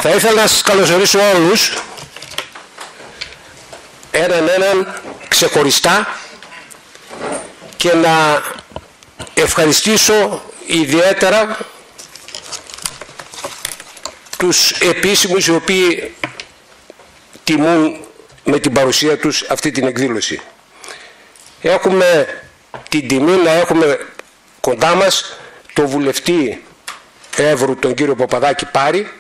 Θα ήθελα να σας καλωσορίσω όλους έναν ξεχωριστά και να ευχαριστήσω ιδιαίτερα τους επίσημους οι οποίοι τιμούν με την παρουσία τους αυτή την εκδήλωση. Έχουμε την τιμή να έχουμε κοντά μας τον βουλευτή Εύρου, τον κύριο Παπαδάκη Πάρη,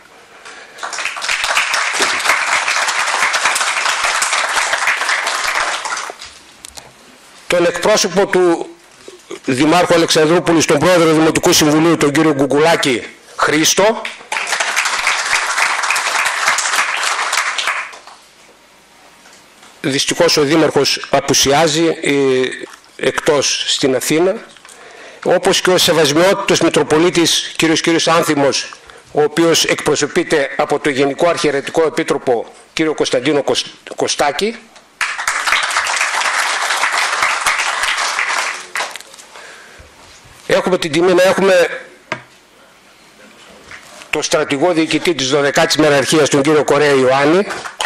τον εκπρόσωπο του Δημάρχου Αλεξανδρούπολης, τον πρόεδρο Δημοτικού Συμβουλίου, τον κύριο Γκουγκουλάκη Χρήστο, δυστυχώς ο Δήμαρχος απουσιάζει εκτός στην Αθήνα, όπως και ο Σεβασμιότητος Μητροπολίτης κύριος Άνθιμος, ο οποίος εκπροσωπείται από το Γενικό Αρχιερετικό Επίτροπο κύριο Κωνσταντίνο Κωστάκη. Έχουμε την τιμή να έχουμε το στρατηγό διοικητή της 12ης Μεραρχίας, τον κύριο Κορέα Ιωάννη,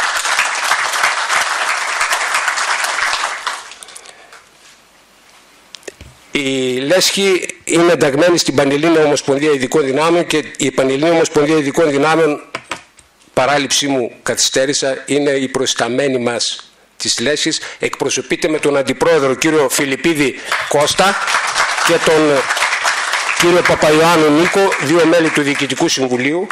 η Λέσχη είναι ενταγμένη στην Πανελλήνια Ομοσπονδία Ειδικών Δυνάμεων και η Πανελλήνια Ομοσπονδία Ειδικών Δυνάμεων, παράληψή μου καθυστέρησα, είναι η προϊσταμένη μας της Λέσχης, εκπροσωπείται με τον Αντιπρόεδρο κύριο Φιλιππίδη Κώστα και τον κύριο Παπαϊωάννου Νίκο, δύο μέλη του Διοικητικού Συμβουλίου.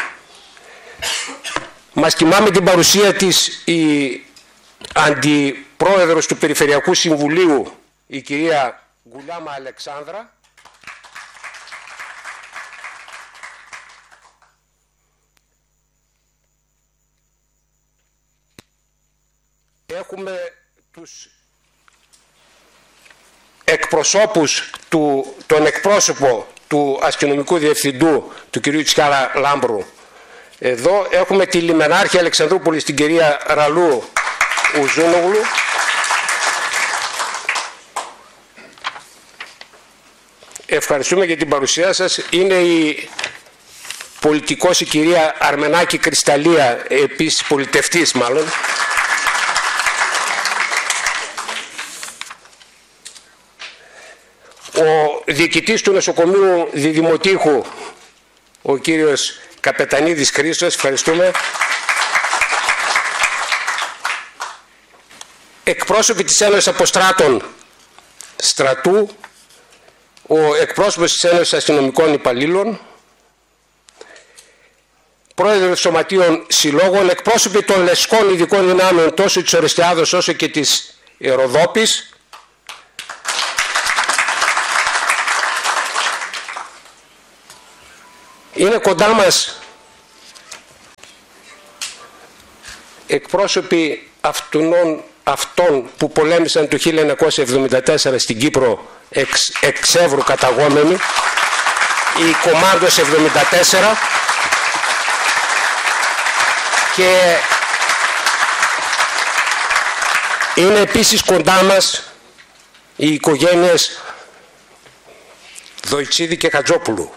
Μας τιμά με την παρουσία της η Αντιπρόεδρος του Περιφερειακού Συμβουλίου, η κυρία Γκουλιάμα Αλεξάνδρα, έχουμε τους εκπροσώπους τον εκπρόσωπο του αστυνομικού διευθυντού, του κυρίου Τσιάρα Λάμπρου. Εδώ έχουμε τη λιμενάρχη Αλεξανδρούπολης, την κυρία Ραλού Ουζούνογλου. Ευχαριστούμε για την παρουσία σας. Είναι η πολιτικός η κυρία Αρμενάκη Κρυσταλλία, επίσης πολιτευτής μάλλον. Ο διοικητής του νοσοκομείου Διδημοτήχου, ο κύριος Καπετανίδης Χρήστος, ευχαριστούμε. Εκπρόσωποι της Ένωσης Αποστράτων Στρατού, ο εκπρόσωπος της Ένωσης Αστυνομικών Υπαλλήλων, πρόεδρος Σωματείων Συλλόγων, εκπρόσωποι των Λεσκών Ειδικών Δυνάμεων τόσο της Ορεστιάδος όσο και της Ροδόπης, είναι κοντά μας εκπρόσωποι αυτών που πολέμησαν το 1974 στην Κύπρο εξ Εύρου καταγόμενοι, η Κομάντος 74, και είναι επίσης κοντά μας οι οικογένειες Δοϊτσίδη και Χατζόπουλου.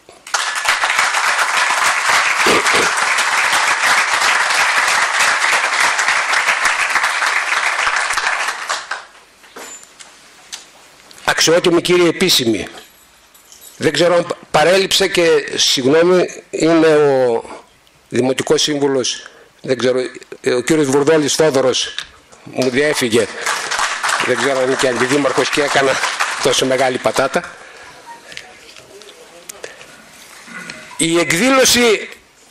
Αξιότιμοι κύριοι επίσημοι, δεν ξέρω αν παρέλειψε και συγγνώμη, είναι ο Δημοτικός Σύμβουλος, δεν ξέρω, ο κύριος Βουρδόλης Θόδωρος μου διέφυγε, δεν ξέρω αν είναι και αντιδήμαρχος και έκανα τόσο μεγάλη πατάτα. Η εκδήλωση,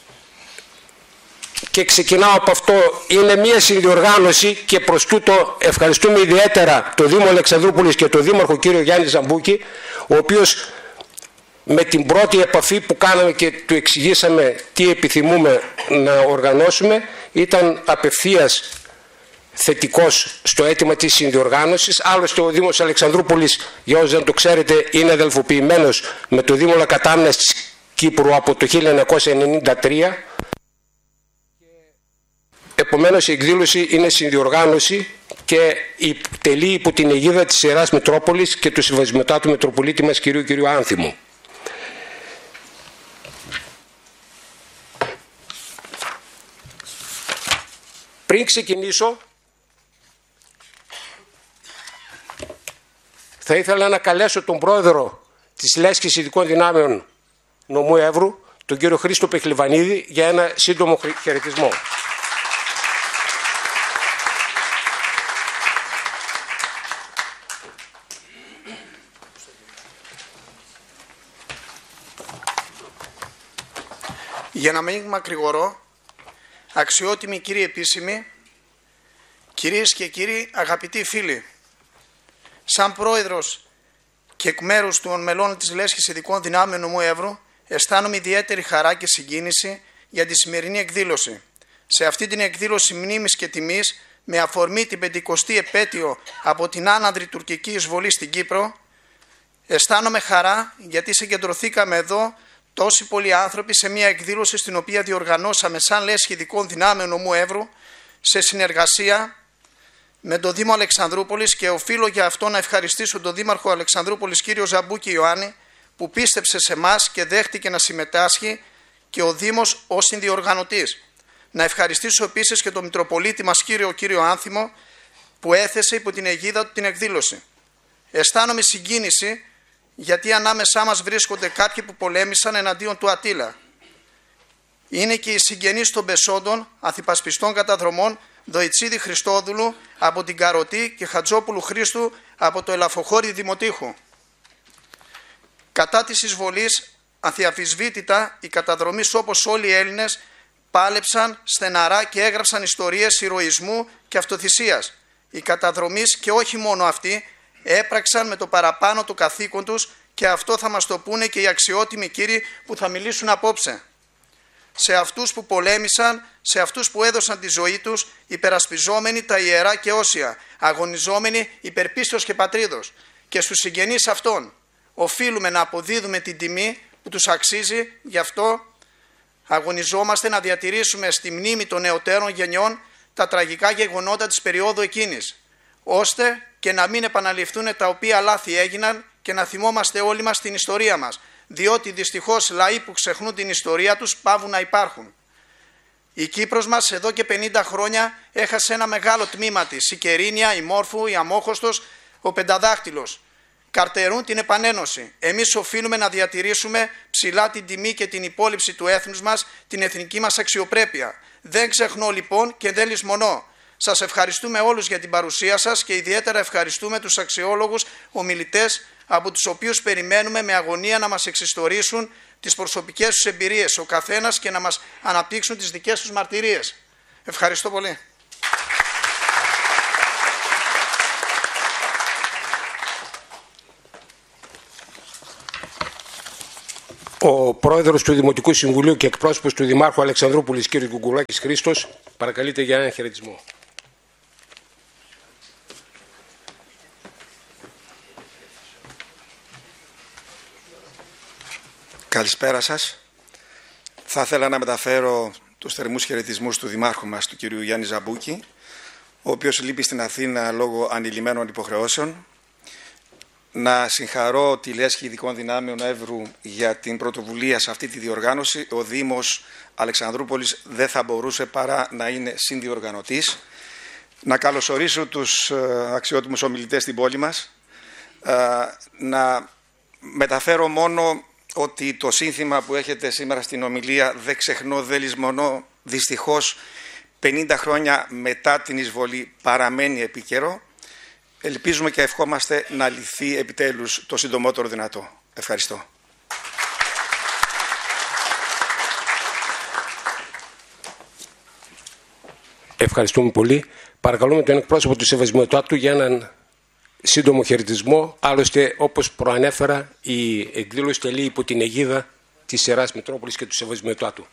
και ξεκινάω από αυτό, είναι μια συνδιοργάνωση και προς τούτο ευχαριστούμε ιδιαίτερα το Δήμο Αλεξανδρούπολης και το Δήμαρχο κύριο Γιάννη Ζαμπούκη, ο οποίος με την πρώτη επαφή που κάναμε και του εξηγήσαμε τι επιθυμούμε να οργανώσουμε, ήταν απευθείας θετικός στο αίτημα της συνδιοργάνωσης. Άλλωστε ο Δήμος Αλεξανδρούπολης, για όσους δεν το ξέρετε, είναι αδελφοποιημένος με το Δήμο Λακατάμνας της Κύπρου από το 1993. Επομένως η εκδήλωση είναι συνδιοργάνωση και τελεί υπό την αιγίδα της Ιεράς Μητρόπολης και του Συμβασιωτάτου Μητροπολίτη μας κυρίου Άνθιμου. Πριν ξεκινήσω, θα ήθελα να καλέσω τον πρόεδρο της Λέσχης Ειδικών Δυνάμεων Νομού Εύρου, τον κύριο Χρήστο Πεχλιβανίδη, για ένα σύντομο χαιρετισμό. Για να μην μακρηγορώ, αξιότιμοι κύριοι επίσημοι, κυρίες και κύριοι, αγαπητοί φίλοι, σαν πρόεδρος και εκ μέρους των μελών της Λέσχης Ειδικών Δυνάμεων Νομού Εύρου, αισθάνομαι ιδιαίτερη χαρά και συγκίνηση για τη σημερινή εκδήλωση. Σε αυτή την εκδήλωση μνήμης και τιμής, με αφορμή την 50η επέτειο από την άναδρη τουρκική εισβολή στην Κύπρο, αισθάνομαι χαρά γιατί συγκεντρωθήκαμε εδώ τόσοι πολλοί άνθρωποι σε μια εκδήλωση στην οποία διοργανώσαμε σαν Λέσχη Ειδικών Δυνάμεων Νομού Εύρου σε συνεργασία με τον Δήμο Αλεξανδρούπολης, και οφείλω για αυτό να ευχαριστήσω τον Δήμαρχο Αλεξανδρούπολης κύριο Ζαμπούκη Ιωάννη, που πίστεψε σε εμάς και δέχτηκε να συμμετάσχει, και ο Δήμος ως συνδιοργανωτής. Να ευχαριστήσω επίσης και τον Μητροπολίτη μας κύριο Άνθιμο, που έθεσε υπό την αιγίδα του την εκδήλωση. Αισθάνομαι συγκίνηση γιατί ανάμεσά μας βρίσκονται κάποιοι που πολέμησαν εναντίον του Ατήλα. Είναι και οι συγγενείς των Πεσόντων, Αθυπασπιστών Καταδρομών, Δοητσίδη Χριστόδουλου από την Καροτή και Χατζόπουλου Χρήστου από το Ελαφοχώρι Δημοτήχου. Κατά της εισβολής, αδιαμφισβήτητα, οι καταδρομείς όπως όλοι οι Έλληνες πάλεψαν στεναρά και έγραψαν ιστορίες ηρωισμού και αυτοθυσίας. Οι καταδρομείς, και όχι μόνο αυτοί, έπραξαν με το παραπάνω του καθήκον τους, και αυτό θα μας το πούνε και οι αξιότιμοι κύριοι που θα μιλήσουν απόψε. Σε αυτούς που πολέμησαν, σε αυτούς που έδωσαν τη ζωή τους, υπερασπιζόμενοι τα ιερά και όσια, αγωνιζόμενοι υπερπίστεως και πατρίδος, και στους συγγενείς αυτών οφείλουμε να αποδίδουμε την τιμή που τους αξίζει. Γι' αυτό αγωνιζόμαστε να διατηρήσουμε στη μνήμη των νεωτέρων γενιών τα τραγικά γεγονότα της περίοδου εκείνης, ώστε και να μην επαναληφθούν τα οποία λάθη έγιναν, και να θυμόμαστε όλοι μας την ιστορία μας, διότι δυστυχώς λαοί που ξεχνούν την ιστορία τους πάβουν να υπάρχουν. Η Κύπρος μας εδώ και 50 χρόνια έχασε ένα μεγάλο τμήμα της, η Κερίνια, η Μόρφου, η Αμόχωστος, ο Πενταδάχτυλος. Καρτερούν την επανένωση. Εμείς οφείλουμε να διατηρήσουμε ψηλά την τιμή και την υπόλοιψη του έθνους μας, την εθνική μας αξιοπρέπεια. Δεν ξεχνώ λοιπόν και δεν λησμονώ. Σας ευχαριστούμε όλους για την παρουσία σας, και ιδιαίτερα ευχαριστούμε τους αξιόλογους ομιλητές, από τους οποίους περιμένουμε με αγωνία να μας εξιστορήσουν τις προσωπικές τους εμπειρίες ο καθένας και να μας αναπτύξουν τις δικές τους μαρτυρίες. Ευχαριστώ πολύ. Ο πρόεδρος του Δημοτικού Συμβουλίου και εκπρόσωπος του Δημάρχου Αλεξανδρούπολης κ. Γκουγκουλάκης Χρήστος παρακαλείται για ένα χαιρετισμό. Καλησπέρα σας. Θα ήθελα να μεταφέρω τους θερμούς χαιρετισμούς του Δημάρχου μας, του κ. Γιάννη Ζαμπούκη, ο οποίος λείπει στην Αθήνα λόγω ανηλυμένων υποχρεώσεων. Να συγχαρώ τη Λέσχη Ειδικών Δυνάμεων Εύρου για την πρωτοβουλία σε αυτή τη διοργάνωση. Ο Δήμος Αλεξανδρούπολης δεν θα μπορούσε παρά να είναι συνδιοργανωτής. Να καλωσορίσω τους αξιότιμους ομιλητές στην πόλη μας. Να μεταφέρω μόνο ότι το σύνθημα που έχετε σήμερα στην ομιλία, «Δεν ξεχνώ, δεν λησμονώ», δυστυχώς 50 χρόνια μετά την εισβολή παραμένει επίκαιρο. Ελπίζουμε και ευχόμαστε να λυθεί επιτέλους το συντομότερο δυνατό. Ευχαριστώ. Ευχαριστούμε πολύ. Παρακαλούμε τον εκπρόσωπο του Σεβασμιωτάτου για έναν σύντομο χαιρετισμό. Άλλωστε, όπως προανέφερα, η εκδήλωση τελεί υπό την αιγίδα της Ιεράς Μητρόπολης και του Σεβασμιωτάτου.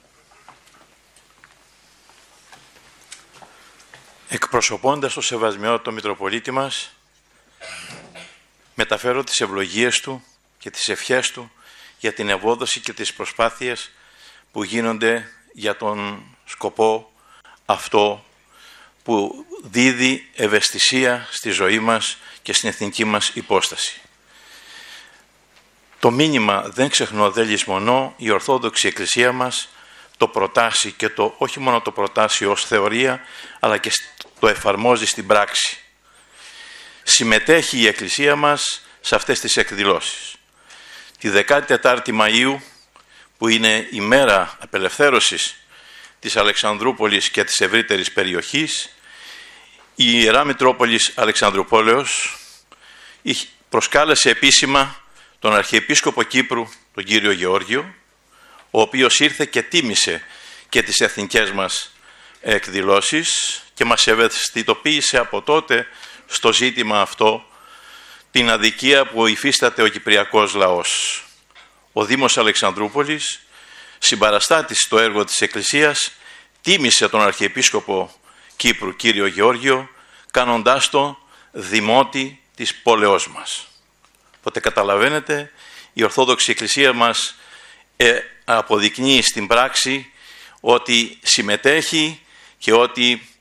Εκπροσωπώντας το Σεβασμιότατο Μητροπολίτη μας, μεταφέρω τις ευλογίες του και τις ευχές του για την ευόδοση και τις προσπάθειες που γίνονται για τον σκοπό αυτό που δίδει ευαισθησία στη ζωή μας και στην εθνική μας υπόσταση. Το μήνυμα «Δεν ξεχνώ, δεν λησμονώ», η Ορθόδοξη Εκκλησία μας το προτάσει και όχι μόνο το προτάσει ως θεωρία, αλλά και το εφαρμόζει στην πράξη. Συμμετέχει η Εκκλησία μας σε αυτές τις εκδηλώσεις. Τη 14η Μαΐου, που είναι η μέρα απελευθέρωσης της Αλεξανδρούπολης και της ευρύτερης περιοχής, η Ιερά Μητρόπολης Αλεξανδρουπόλεως προσκάλεσε επίσημα τον Αρχιεπίσκοπο Κύπρου, τον κύριο Γεώργιο, ο οποίος ήρθε και τίμησε και τις εθνικές μας εκδηλώσεις και μας ευαισθητοποίησε από τότε στο ζήτημα αυτό, την αδικία που υφίσταται ο κυπριακός λαός. Ο Δήμος Αλεξανδρούπολης, συμπαραστάτης στο έργο της Εκκλησίας, τίμησε τον Αρχιεπίσκοπο Κύπρου κύριο Γεώργιο, κάνοντάς το δημότη της πόλεως μας. Οπότε καταλαβαίνετε, η Ορθόδοξη Εκκλησία μας αποδεικνύει στην πράξη ότι συμμετέχει και ότι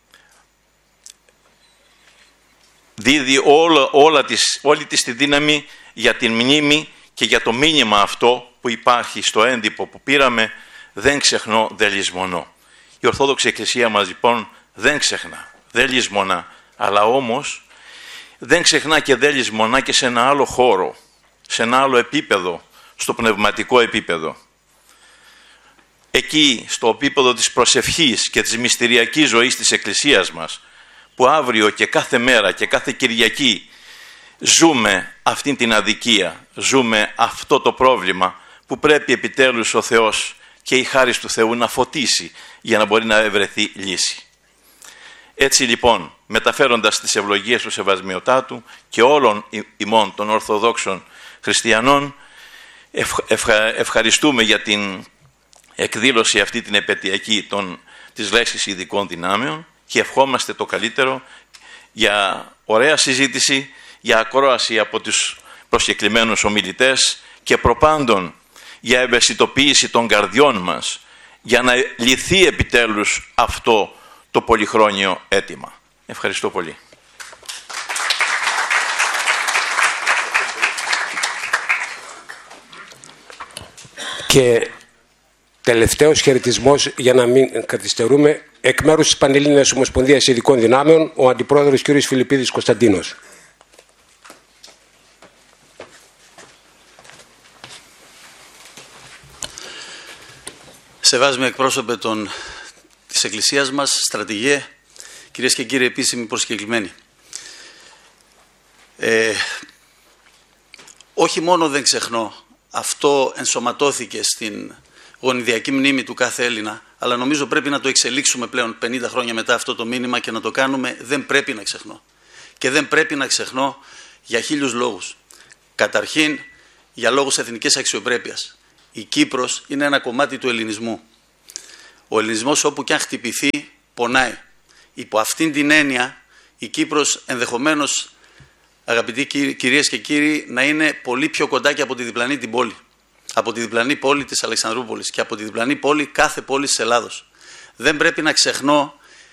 δίδει όλη της τη δύναμη για την μνήμη και για το μήνυμα αυτό που υπάρχει στο έντυπο που πήραμε, δεν ξεχνώ, δεν λησμονώ. Η Ορθόδοξη Εκκλησία μας λοιπόν δεν ξεχνά, δεν λησμονά, αλλά όμως δεν ξεχνά και δεν λησμονά και σε ένα άλλο χώρο, σε ένα άλλο επίπεδο, στο πνευματικό επίπεδο. Εκεί, στο επίπεδο της προσευχής και της μυστηριακής ζωής της Εκκλησίας μας, που αύριο και κάθε μέρα και κάθε Κυριακή ζούμε αυτήν την αδικία, ζούμε αυτό το πρόβλημα που πρέπει επιτέλους ο Θεός και η χάρις του Θεού να φωτίσει για να μπορεί να ευρεθεί λύση. Έτσι λοιπόν, μεταφέροντας τις ευλογίες του Σεβασμιωτάτου και όλων ημών των Ορθοδόξων Χριστιανών, ευχαριστούμε για την εκδήλωση αυτή την επαιτειακή της λέξης ειδικών δυνάμεων και ευχόμαστε το καλύτερο για ωραία συζήτηση, για ακρόαση από τους προσκεκλημένους ομιλητές και προπάντων για ευαισθητοποίηση των καρδιών μας, για να λυθεί επιτέλους αυτό το πολυχρόνιο αίτημα. Ευχαριστώ πολύ. Και τελευταίος χαιρετισμός, για να μην καθυστερούμε, εκ μέρους της Πανελλήνιας Ομοσπονδίας Ειδικών Δυνάμεων, ο Αντιπρόεδρος κ. Φιλιππίδης Κωνσταντίνος. Σεβάσμοι εκπρόσωπε της Εκκλησίας μας, στρατηγέ, κυρίες και κύριοι επίσημοι προσκεκλημένοι. Όχι μόνο δεν ξεχνώ, αυτό ενσωματώθηκε στην γονιδιακή μνήμη του κάθε Έλληνα, αλλά νομίζω πρέπει να το εξελίξουμε πλέον 50 χρόνια μετά αυτό το μήνυμα και να το κάνουμε δεν πρέπει να ξεχνώ. Και δεν πρέπει να ξεχνώ για 1000 λόγους. Καταρχήν, για λόγους εθνικής αξιοπρέπειας. Η Κύπρος είναι ένα κομμάτι του ελληνισμού. Ο ελληνισμός όπου και αν χτυπηθεί πονάει. Υπό αυτήν την έννοια η Κύπρος ενδεχομένως, αγαπητοί κυρίες και κύριοι, να είναι πολύ πιο κοντά και από τη διπλανή την πόλη. Από τη διπλανή πόλη της Αλεξανδρούπολης και από τη διπλανή πόλη κάθε πόλη της Ελλάδος. Δεν πρέπει να ξεχνώ,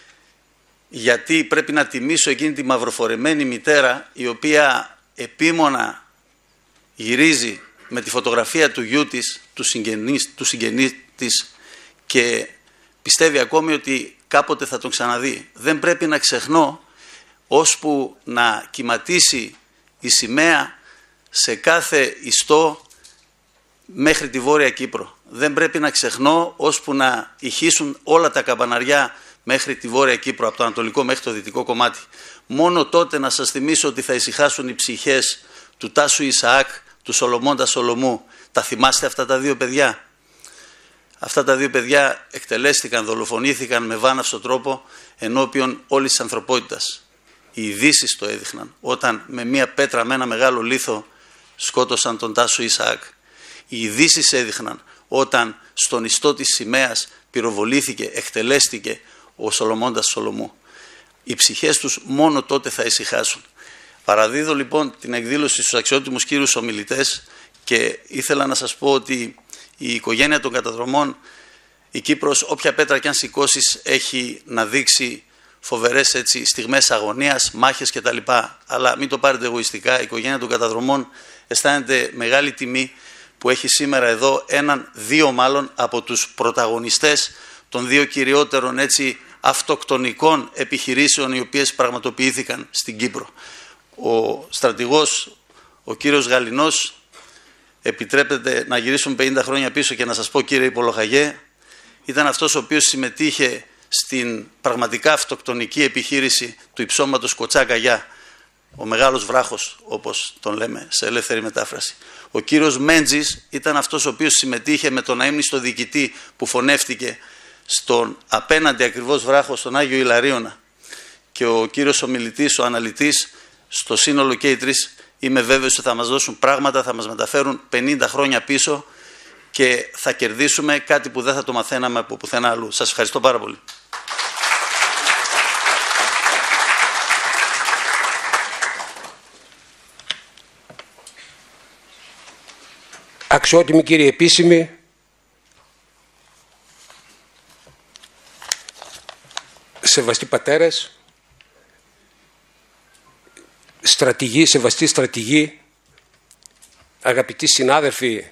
γιατί πρέπει να τιμήσω εκείνη τη μαυροφορεμένη μητέρα η οποία επίμονα γυρίζει με τη φωτογραφία του γιού της, του συγγενή της, και πιστεύει ακόμη ότι κάποτε θα τον ξαναδεί. Δεν πρέπει να ξεχνώ, ώσπου να κυματίσει η σημαία σε κάθε ιστό μέχρι τη Βόρεια Κύπρο. Δεν πρέπει να ξεχνώ, ώσπου να ηχήσουν όλα τα καμπαναριά μέχρι τη Βόρεια Κύπρο, από το ανατολικό μέχρι το δυτικό κομμάτι. Μόνο τότε να σας θυμίσω ότι θα ησυχάσουν οι ψυχές του Τάσου Ισαάκ, του Σολομώντα Σολομού. Τα θυμάστε αυτά τα δύο παιδιά? Αυτά τα δύο παιδιά εκτελέστηκαν, δολοφονήθηκαν με βάναυσο τρόπο ενώπιον όλης της ανθρωπότητας. Οι ειδήσεις το έδειχναν, όταν με μία πέτρα, με ένα μεγάλο λίθο σκότωσαν τον Τάσο Ισαάκ. Οι ειδήσεις έδειχναν όταν στον ιστό της σημαίας πυροβολήθηκε, εκτελέστηκε ο Σολομώντας Σολομού. Οι ψυχές τους μόνο τότε θα ησυχάσουν. Παραδίδω λοιπόν την εκδήλωση στους αξιότιμους κύριους ομιλητές και ήθελα να σας πω ότι η οικογένεια των καταδρομών, η Κύπρος, όποια πέτρα κι αν σηκώσεις, έχει να δείξει φοβερές στιγμές αγωνίας, μάχες κτλ. Αλλά μην το πάρετε εγωιστικά, η οικογένεια των καταδρομών αισθάνεται μεγάλη τιμή που έχει σήμερα εδώ δύο μάλλον από τους πρωταγωνιστές των δύο κυριότερων έτσι αυτοκτονικών επιχειρήσεων οι οποίες πραγματοποιήθηκαν στην Κύπρο. Ο στρατηγός, ο κύριος Γαλινός, επιτρέπεται να γυρίσουμε 50 χρόνια πίσω και να σας πω, κύριε Υπολοχαγέ, ήταν αυτός ο οποίος συμμετείχε στην πραγματικά αυτοκτονική επιχείρηση του υψώματος Κοτσάκα-Γιά, ο μεγάλος βράχος όπως τον λέμε σε ελεύθερη μετάφραση. Ο κύριος Μέντζης ήταν αυτός ο οποίος συμμετείχε με τον αείμνηστο διοικητή που φωνεύτηκε στον απέναντι ακριβώς βράχο, στον Άγιο Ιλαρίωνα, και ο κύριος ομιλητής, ο αναλυτής, στο σύνολο και οι τρεις είμαι βέβαιος ότι θα μας δώσουν πράγματα, θα μας μεταφέρουν 50 χρόνια πίσω και θα κερδίσουμε κάτι που δεν θα το μαθαίναμε από πουθενά αλλού. Σας ευχαριστώ πάρα πολύ. Αξιότιμοι κύριοι επίσημοι, σεβαστοί πατέρες, στρατηγοί, σεβαστοί στρατηγοί, αγαπητοί συνάδελφοι,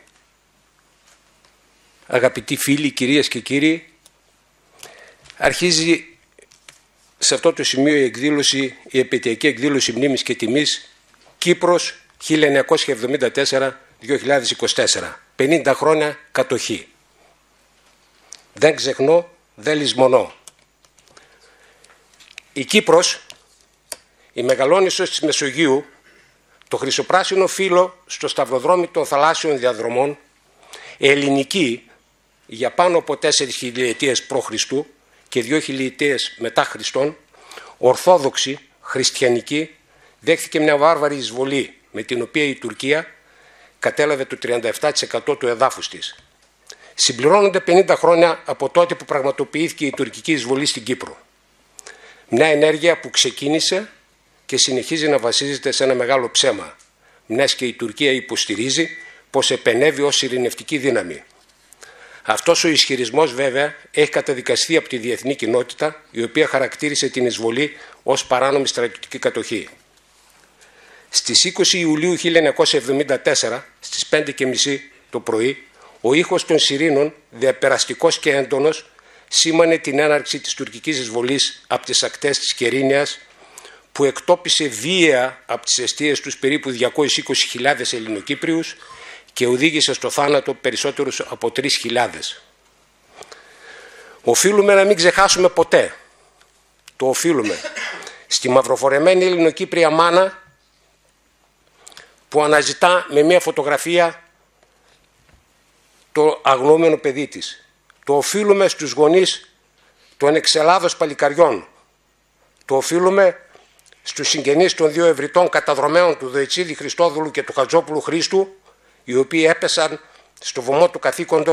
αγαπητοί φίλοι, κυρίες και κύριοι, αρχίζει σε αυτό το σημείο η εκδήλωση, η επαιτειακή εκδήλωση μνήμης και τιμής Κύπρος 1974-2024. 50 χρόνια κατοχή. Δεν ξεχνώ, δεν λησμονώ. Η Κύπρος, η Μεγαλόνισσος της Μεσογείου, το χρυσοπράσινο φύλλο στο σταυροδρόμι των θαλάσσιων διαδρομών, ελληνική για πάνω από 4 χιλιετίες π.Χ. και 2 χιλιετίες μετά Χριστόν, ορθόδοξη, χριστιανική, δέχθηκε μια βάρβαρη εισβολή με την οποία η Τουρκία κατέλαβε το 37% του εδάφους της. Συμπληρώνονται 50 χρόνια από τότε που πραγματοποιήθηκε η τουρκική εισβολή στην Κύπρο. Μια ενέργεια που ξεκίνησε και συνεχίζει να βασίζεται σε ένα μεγάλο ψέμα, μιας και η Τουρκία υποστηρίζει πως επενεύει ως ειρηνευτική δύναμη. Αυτός ο ισχυρισμός βέβαια έχει καταδικαστεί από τη διεθνή κοινότητα, η οποία χαρακτήρισε την εισβολή ως παράνομη στρατιωτική κατοχή. Στις 20 Ιουλίου 1974, στις 5:30 το πρωί, ο ήχος των σιρήνων, διαπεραστικός και έντονος, σήμανε την έναρξη της τουρκικής εισβολής από τις ακτές της Κερίνιας, που εκτόπισε βία από τις εστίες τους περίπου 220.000 Ελληνοκύπριους και οδήγησε στο θάνατο περισσότερους από 3.000. Οφείλουμε να μην ξεχάσουμε ποτέ, το οφείλουμε, στη μαυροφορεμένη Ελληνοκύπρια μάνα που αναζητά με μια φωτογραφία το αγνοούμενο παιδί της. Το οφείλουμε στους γονείς των εξελάδος παλικαριών. Το οφείλουμε στους συγγενείς των 2 ευρυτών καταδρομέων του Δοητσίδη Χριστόδουλου και του Χατζόπουλου Χρήστου, οι οποίοι έπεσαν στο βωμό του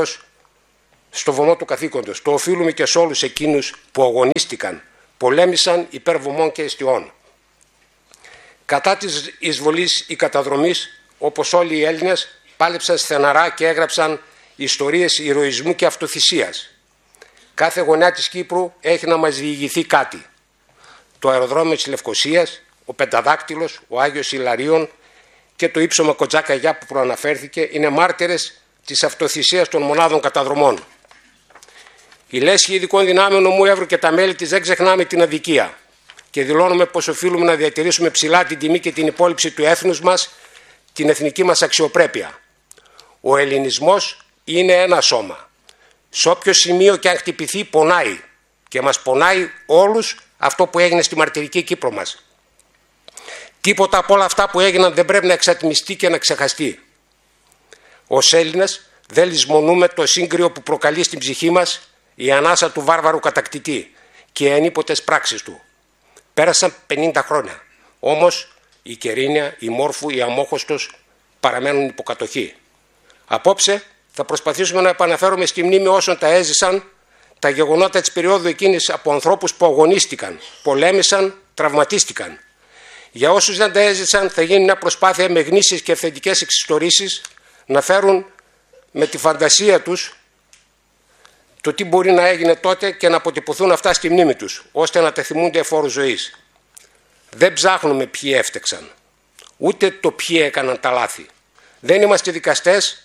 καθήκοντος. Το οφείλουμε και σε όλους εκείνους που αγωνίστηκαν, πολέμησαν υπέρ βωμών και εστιών. Κατά της εισβολής ή καταδρομής, όπως όλοι οι Έλληνες, πάλεψαν στεναρά και έγραψαν ιστορίες ηρωισμού και αυτοθυσίας. Κάθε γωνιά της Κύπρου έχει να μας διηγηθεί κάτι. Το αεροδρόμιο της Λευκωσίας, ο Πενταδάκτυλος, ο Άγιος Ιλαρίων και το ύψωμα Κοτσάκα-Γιά που προαναφέρθηκε είναι μάρτυρες της αυτοθυσίας των μονάδων καταδρομών. Η Λέσχη Ειδικών Δυνάμεων Ομού Εύρου και τα μέλη της δεν ξεχνάμε την αδικία και δηλώνουμε πως οφείλουμε να διατηρήσουμε ψηλά την τιμή και την υπόλοιψη του έθνους μας, την εθνική μας αξιοπρέπεια. Ο ελληνισμός είναι ένα σώμα. Σε όποιο σημείο και αν χτυπηθεί πονάει και μας πονάει όλους αυτό που έγινε στη μαρτυρική Κύπρο μας. Τίποτα από όλα αυτά που έγιναν δεν πρέπει να εξατμιστεί και να ξεχαστεί. Ως Έλληνες δεν λησμονούμε το σύγκριο που προκαλεί στην ψυχή μας η ανάσα του βάρβαρου κατακτητή και οι ανίποτες πράξεις του. Πέρασαν 50 χρόνια, όμως η Κερίνια, η Μόρφου, η Αμόχωστος παραμένουν υποκατοχή. Απόψε θα προσπαθήσουμε να επαναφέρουμε στη μνήμη όσων τα έζησαν τα γεγονότα της περίοδου εκείνης από ανθρώπους που αγωνίστηκαν, πολέμησαν, τραυματίστηκαν. Για όσους δεν τα έζησαν θα γίνει μια προσπάθεια με γνήσιες και αυθεντικές εξιστορήσεις να φέρουν με τη φαντασία τους το τι μπορεί να έγινε τότε και να αποτυπωθούν αυτά στη μνήμη τους, ώστε να τα θυμούνται εφόρου ζωής. Δεν ψάχνουμε ποιοι έφτεξαν, ούτε το ποιοι έκαναν τα λάθη. Δεν είμαστε δικαστές,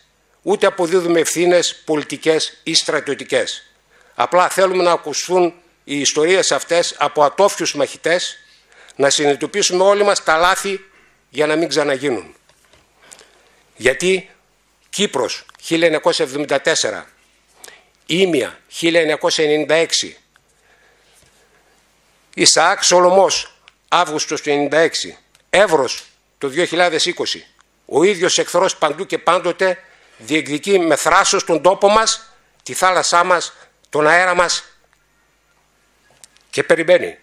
ούτε αποδίδουμε ευθύνες πολιτικές ή στρατιωτικές. Απλά θέλουμε να ακουστούν οι ιστορίες αυτές από ατόφιους μαχητές, να συνειδητοποιήσουμε όλοι μας τα λάθη για να μην ξαναγίνουν. Γιατί Κύπρος 1974, Ήμια 1996, Ισαάκ Σολωμός Αύγουστος του 1996, Εύρος το 2020, ο ίδιος εχθρός παντού και πάντοτε διεκδικεί με θράσος τον τόπο μας, τη θάλασσά μας, τον αέρα μας και περιμένει.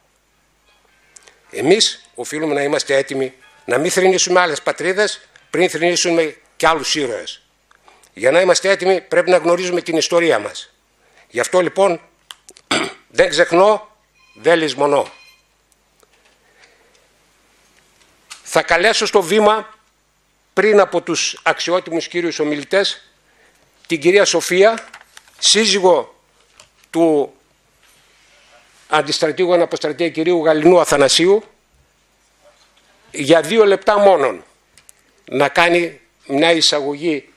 Εμείς οφείλουμε να είμαστε έτοιμοι να μην θρηνήσουμε άλλες πατρίδες πριν θρηνήσουμε και άλλους ήρωες. Για να είμαστε έτοιμοι πρέπει να γνωρίζουμε την ιστορία μας. Γι' αυτό λοιπόν δεν ξεχνώ, δεν λησμονώ. Θα καλέσω στο βήμα, πριν από τους αξιότιμους κύριους ομιλητές, την κυρία Σοφία, σύζυγο του αντιστρατήγου αναποστρατεία κυρίου Γαλινού Αθανασίου, για 2 λεπτά μόνον να κάνει μια εισαγωγή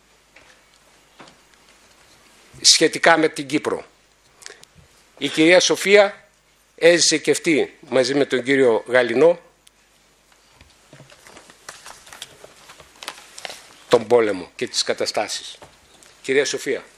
σχετικά με την Κύπρο. Η κυρία Σοφία έζησε και αυτή μαζί με τον κύριο Γαλινό τον πόλεμο και τις καταστάσεις. Κυρία Σοφία.